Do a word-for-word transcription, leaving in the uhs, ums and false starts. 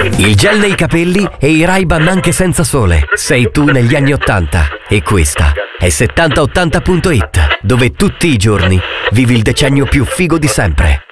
Il gel nei capelli e i Ray-Ban anche senza sole. Sei tu negli anni ottanta. E questa è settanta ottanta punto it, dove tutti i giorni vivi il decennio più figo di sempre.